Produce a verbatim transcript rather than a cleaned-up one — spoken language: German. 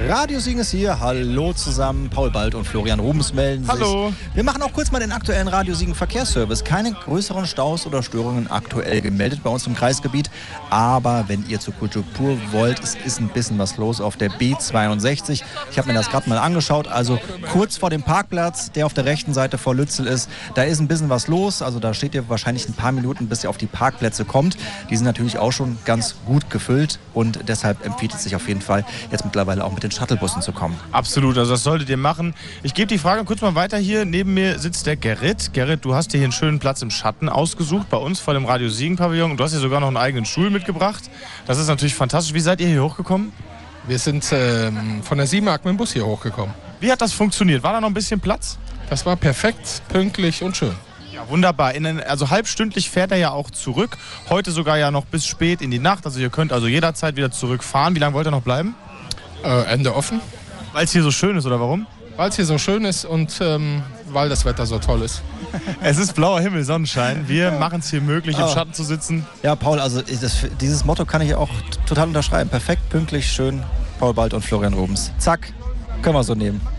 Radio Siegen ist hier. Hallo zusammen. Paul Bald und Florian Rubens melden sich. Hallo. Wir machen auch kurz mal den aktuellen Radio Siegen Verkehrsservice. Keine größeren Staus oder Störungen aktuell gemeldet bei uns im Kreisgebiet. Aber wenn ihr zur Kultur pur wollt, es ist ein bisschen was los auf der B zweiundsechzig. Ich habe mir das gerade mal angeschaut. Also kurz vor dem Parkplatz, der auf der rechten Seite vor Lützel ist, da ist ein bisschen was los. Also da steht ihr wahrscheinlich ein paar Minuten, bis ihr auf die Parkplätze kommt. Die sind natürlich auch schon ganz gut gefüllt und deshalb empfiehlt es sich auf jeden Fall, jetzt mittlerweile auch mit den Shuttlebussen zu kommen. Absolut, also das solltet ihr machen. Ich gebe die Frage kurz mal weiter hier. Neben mir sitzt der Gerrit. Gerrit, du hast dir hier einen schönen Platz im Schatten ausgesucht, bei uns vor dem Radio Siegen Pavillon. Und du hast hier sogar noch einen eigenen Stuhl mitgebracht. Das ist natürlich fantastisch. Wie seid ihr hier hochgekommen? Wir sind ähm, von der Siebenmark mit dem Bus hier hochgekommen. Wie hat das funktioniert? War da noch ein bisschen Platz? Das war perfekt, pünktlich und schön. Ja, wunderbar. In den, also halbstündlich fährt er ja auch zurück. Heute sogar ja noch bis spät in die Nacht. Also ihr könnt also jederzeit wieder zurückfahren. Wie lange wollt ihr noch bleiben? Äh, Ende offen. Weil es hier so schön ist, oder warum? Weil es hier so schön ist und ähm, weil das Wetter so toll ist. Es ist blauer Himmel, Sonnenschein. Wir machen es hier möglich, im Oh. Schatten zu sitzen. Ja, Paul, also das, dieses Motto kann ich auch total unterschreiben. Perfekt, pünktlich, schön. Paul Bald und Florian Rubens. Zack, können wir so nehmen.